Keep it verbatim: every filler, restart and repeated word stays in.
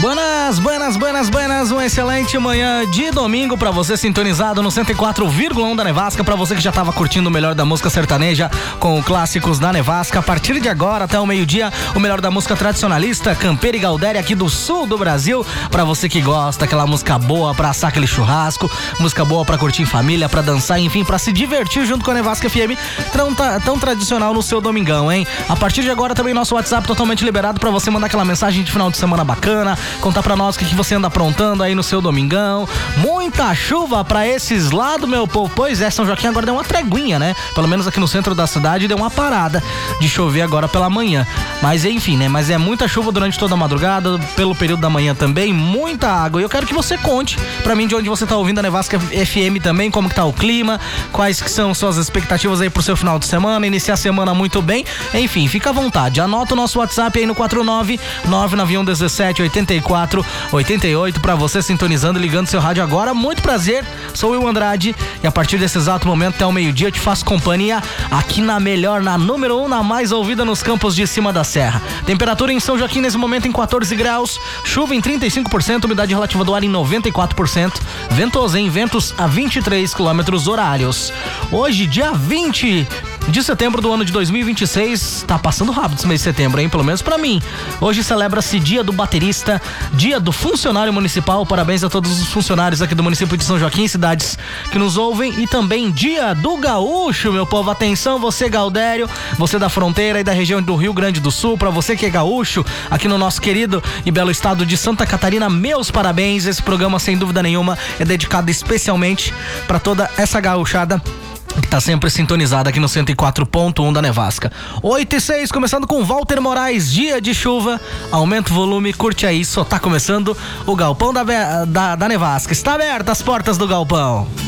Buenas, buenas, buenas, buenas, uma excelente manhã de domingo pra você sintonizado no cento e quatro vírgula um da Nevasca, pra você que já tava curtindo o melhor da música sertaneja com clássicos da Nevasca. A partir de agora até o meio-dia, o melhor da música tradicionalista, campeira e gaudéria aqui do sul do Brasil, pra você que gosta, aquela música boa pra assar aquele churrasco, música boa pra curtir em família, pra dançar, enfim, pra se divertir junto com a Nevasca F M, tão, tão tradicional no seu domingão, hein? A partir de agora também nosso WhatsApp totalmente liberado pra você mandar aquela mensagem de final de semana bacana, contar pra nós o que, que você anda aprontando aí no seu domingão. Muita chuva pra esses lados, meu povo. Pois é, São Joaquim agora deu uma treguinha, né? Pelo menos aqui no centro da cidade deu uma parada de chover agora pela manhã. Mas enfim, né? Mas é muita chuva durante toda a madrugada, pelo período da manhã também, muita água. E eu quero que você conte pra mim de onde você tá ouvindo a Nevasca F M também, como que tá o clima, quais que são suas expectativas aí pro seu final de semana, iniciar a semana muito bem. Enfim, fica à vontade. Anota o nosso WhatsApp aí no quatro nove nove nove um um sete oito quatro oito oito pra você sintonizando e ligando seu rádio agora. Muito prazer, sou o Will Andrade e a partir desse exato momento até o meio-dia eu te faço companhia aqui na melhor, na número um, na mais ouvida nos campos de cima da serra. Temperatura em São Joaquim nesse momento em quatorze graus, chuva em trinta e cinco por cento, umidade relativa do ar em noventa e quatro por cento, ventos em ventos a vinte e três quilômetros horários. Hoje, dia vinte de setembro do ano de dois mil e vinte e seis, tá passando rápido esse mês de setembro, hein? Pelo menos pra mim. Hoje celebra-se dia do baterista, dia do funcionário municipal. Parabéns a todos os funcionários aqui do município de São Joaquim, cidades que nos ouvem, e também dia do gaúcho, meu povo. Atenção, você gaudério, você da fronteira e da região do Rio Grande do Sul, pra você que é gaúcho, aqui no nosso querido e belo estado de Santa Catarina, meus parabéns. Esse programa, sem dúvida nenhuma, é dedicado especialmente pra toda essa gauchada que tá sempre sintonizada aqui no cento e quatro ponto um da Nevasca. oito e seis, começando com Walter Moraes, dia de chuva. Aumenta o volume, curte aí, só tá começando o Galpão da, da, da Nevasca. Está aberta as portas do Galpão.